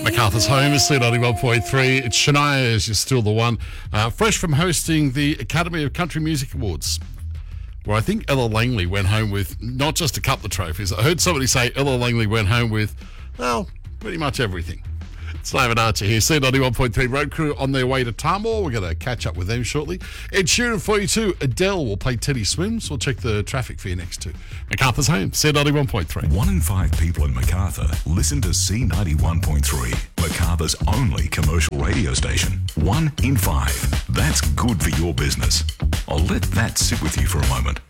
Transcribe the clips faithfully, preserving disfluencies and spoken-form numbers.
MacArthur's home is C ninety-one point three. It's Shania as you're still the one. Uh, fresh from hosting the Academy of Country Music Awards, where I think Ella Langley went home with not just a couple of trophies. I heard somebody say Ella Langley went home with, well, pretty much everything. It's David Archer here, C ninety-one point three Road Crew on their way to Tamworth. We're going to catch up with them shortly. Ed Sheeran for you too. Adele will play Teddy Swims. We'll check the traffic for you next to MacArthur's home, C ninety-one point three. One in five people in MacArthur listen to C ninety-one point three, MacArthur's only commercial radio station. One in five. That's good for your business. I'll let that sit with you for a moment.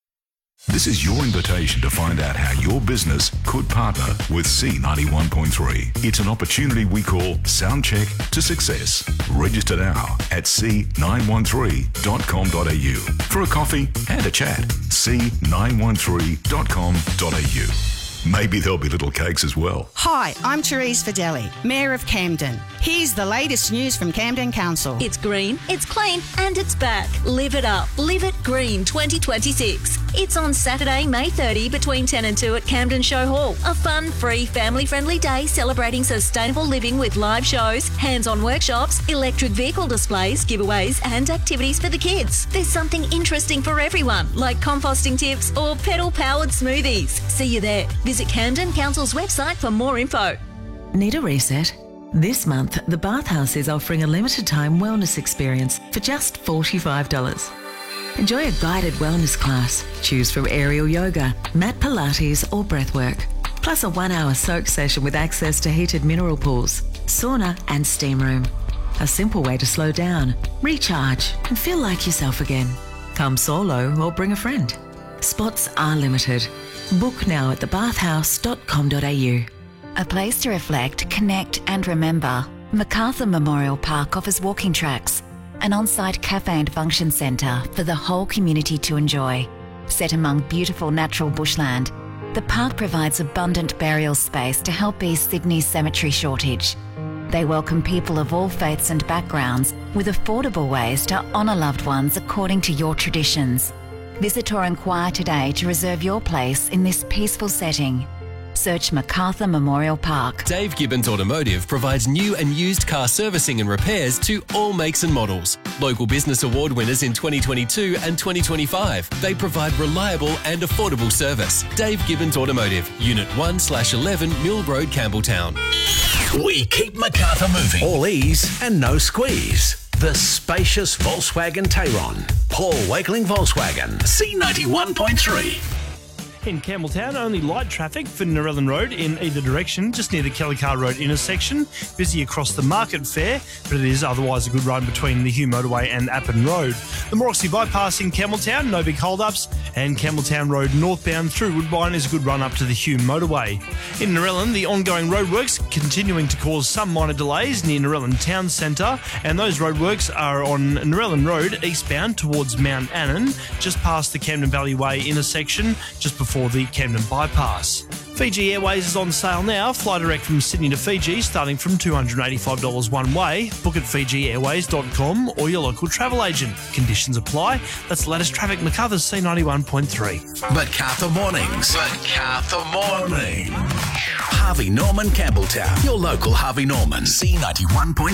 This is your invitation to find out how your business could partner with C ninety-one point three. It's an opportunity we call Soundcheck to Success. Register now at c nine one three dot com dot a u for a coffee and a chat. c nine one three dot com dot a u. Maybe there'll be little cakes as well. Hi, I'm Therese Fideli, Mayor of Camden. Here's the latest news from Camden Council. It's green, it's clean, and it's back. Live it up. Live it green twenty twenty-six. It's on Saturday, May thirtieth between ten and two at Camden Show Hall. A fun, free, family-friendly day celebrating sustainable living with live shows, hands-on workshops, electric vehicle displays, giveaways, and activities for the kids. There's something interesting for everyone, like composting tips or pedal-powered smoothies. See you there. Visit Camden Council's website for more info. Need a reset? This month, the Bathhouse is offering a limited-time wellness experience for just forty-five dollars. Enjoy a guided wellness class. Choose from aerial yoga, mat Pilates or breathwork. Plus a one-hour soak session with access to heated mineral pools, sauna and steam room. A simple way to slow down, recharge and feel like yourself again. Come solo or bring a friend. Spots are limited. Book now at the bathhouse dot com dot a u. A place to reflect, connect and remember. MacArthur Memorial Park offers walking tracks, an on-site cafe and function centre for the whole community to enjoy. Set among beautiful natural bushland, the park provides abundant burial space to help ease Sydney's cemetery shortage. They welcome people of all faiths and backgrounds with affordable ways to honour loved ones according to your traditions. Visit or inquire today to reserve your place in this peaceful setting. Search MacArthur Memorial Park. Dave Gibbons Automotive provides new and used car servicing and repairs to all makes and models. Local Business Award winners in twenty twenty-two and twenty twenty-five. They provide reliable and affordable service. Dave Gibbons Automotive, Unit one slash eleven Mill Road, Campbelltown. We keep MacArthur moving. All ease and no squeeze. The spacious Volkswagen Tayron. Paul Wakeling Volkswagen, C ninety-one point three. In Campbelltown, only light traffic for Narellan Road in either direction, just near the Kellycar Road intersection. Busy across the Market Fair, but it is otherwise a good run between the Hugh Motorway and Appin Road. The Mooroxy Bypass in Campbelltown, no big hold-ups, and Campbelltown Road northbound through Woodbine is a good run up to the Hugh Motorway. In Narellan, the ongoing roadworks continuing to cause some minor delays near Narellan Town Centre, and those roadworks are on Narellan Road eastbound towards Mount Annan, just past the Camden Valley Way intersection, just before for the Camden Bypass. Fiji Airways is on sale now. Fly direct from Sydney to Fiji starting from two hundred eighty-five dollars one way. Book at fiji airways dot com or your local travel agent. Conditions apply. That's the latest traffic. MacArthur's C ninety-one point three. MacArthur Mornings. MacArthur Morning. Harvey Norman Campbelltown. Your local Harvey Norman. C ninety-one point three.